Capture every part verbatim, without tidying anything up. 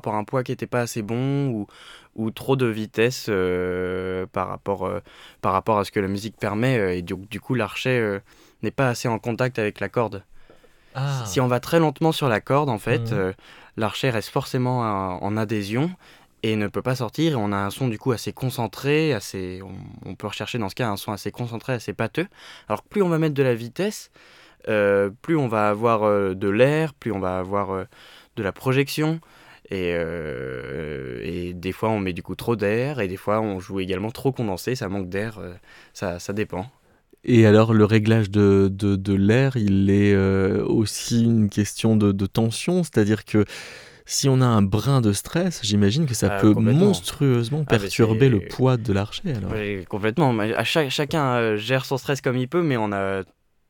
rapport à un poids qui n'était pas assez bon ou, ou trop de vitesse euh, par, rapport, euh, par rapport à ce que la musique permet. euh, et du, du coup, l'archet euh, n'est pas assez en contact avec la corde. Si si Ah. on va très lentement sur la corde, en fait, Mhm. euh, l'archet reste forcément en, en adhésion et ne peut pas sortir. Et on a un son du coup assez concentré, assez, on, on peut rechercher dans ce cas un son assez concentré, assez pâteux. Alors que plus on va mettre de la vitesse, euh, plus on va avoir euh, de l'air, plus on va avoir euh, de la projection. Et, euh, et des fois on met du coup trop d'air et des fois on joue également trop condensé, ça manque d'air, euh, ça, ça dépend. Et alors, le réglage de, de, de l'air, il est euh, aussi une question de, de tension, c'est-à-dire que si on a un brin de stress, j'imagine que ça Ah, peut complètement. monstrueusement Ah ben perturber le c'est poids de l'archet alors. Ouais, complètement. Mais à chaque, chacun euh, gère son stress comme il peut, mais on a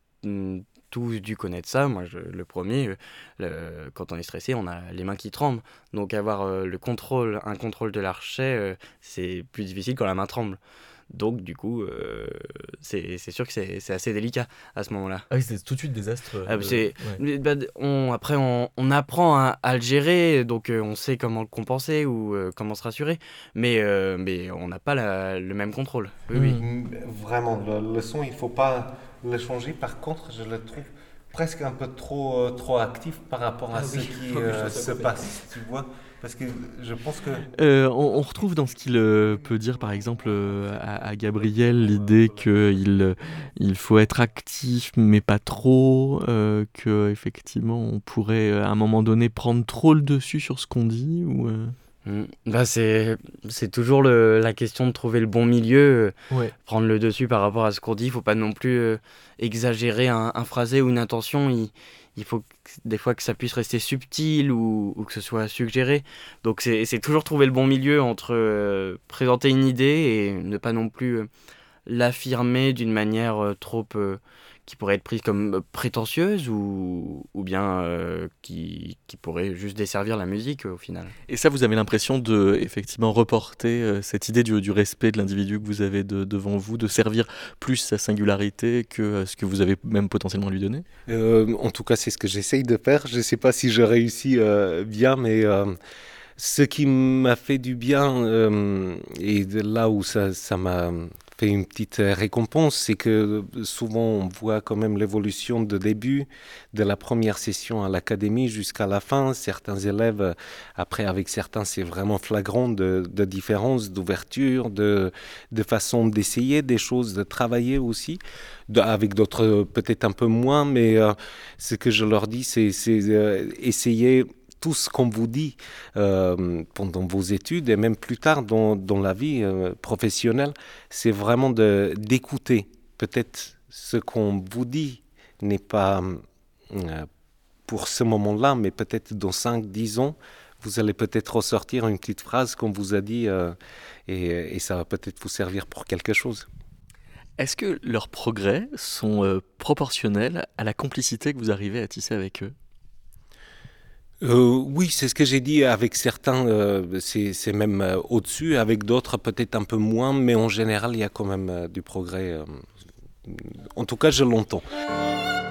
mm, tous dû connaître ça. Moi, je- le premier, euh, le- quand on est stressé, on a les mains qui tremblent. Donc avoir euh, le contrôle, un contrôle de l'archet, euh, c'est plus difficile quand la main tremble. Donc du coup, euh, c'est c'est sûr que c'est c'est assez délicat à ce moment-là. Ah oui, c'est tout de suite désastreux. Ah, bah, Le... c'est, Ouais. mais, bah, on, après, on, on apprend à, à le gérer, donc euh, on sait comment le compenser ou euh, comment se rassurer, mais, euh, mais on n'a pas la- le même contrôle. Oui, oui. Hmm. Mm, Vraiment, le, le son, il faut pas le changer. Par contre, je le trouve presque un peu trop, euh, trop actif par rapport à Ah ce oui, qui oui, je euh, trouve ça se complètement. passe, tu vois. Parce que je pense que... Euh, on, on retrouve dans ce qu'il euh, peut dire, par exemple, euh, à, à Gabriel, l'idée qu'il euh, il faut être actif, mais pas trop, euh, que effectivement on pourrait euh, à un moment donné prendre trop le dessus sur ce qu'on dit. Ou, euh, Mm. Bah, c'est, c'est toujours le- la question de trouver le bon milieu, euh, Ouais. prendre le dessus par rapport à ce qu'on dit. Il faut pas non plus euh, exagérer un, un phrasé ou une intention. Il, il faut que- des fois que ça puisse rester subtil ou, ou que ce soit suggéré. Donc c'est, c'est toujours trouver le bon milieu entre euh, présenter une idée et ne pas non plus euh, l'affirmer d'une manière euh, trop euh, qui pourrait être prise comme euh, prétentieuse ou, ou bien euh, qui, qui pourrait juste desservir la musique euh, au final. Et ça, vous avez l'impression de effectivement reporter euh, cette idée du, du respect de l'individu que vous avez de- devant vous, de servir plus sa singularité que euh, ce que vous avez même potentiellement lui donné. Euh, en tout cas, c'est ce que j'essaye de faire. Je ne sais pas si je réussis euh, bien, mais euh, ce qui m'a fait du bien euh, et de là où ça, ça m'a fait une petite récompense, c'est que souvent on voit quand même l'évolution de début de la première session à l'académie jusqu'à la fin. Certains élèves, après avec certains, c'est vraiment flagrant de, de différence, d'ouverture, de, de façon d'essayer des choses, de travailler aussi. De- avec d'autres peut-être un peu moins, mais euh, ce que je leur dis, c'est, c'est euh, essayer tout ce qu'on vous dit euh, pendant vos études et même plus tard dans, dans la vie euh, professionnelle, c'est vraiment de, d'écouter. Peut-être ce qu'on vous dit n'est pas euh, pour ce moment-là, mais peut-être dans cinq dix ans, vous allez peut-être ressortir une petite phrase qu'on vous a dit euh, et, et ça va peut-être vous servir pour quelque chose. Est-ce que leurs progrès sont euh, proportionnels à la complicité que vous arrivez à tisser avec eux? Euh, oui, c'est ce que j'ai dit. Avec certains, euh, c'est, c'est même euh, au-dessus. Avec d'autres, peut-être un peu moins. Mais en général, il y a quand même euh, du progrès. euh. En tout cas, je l'entends.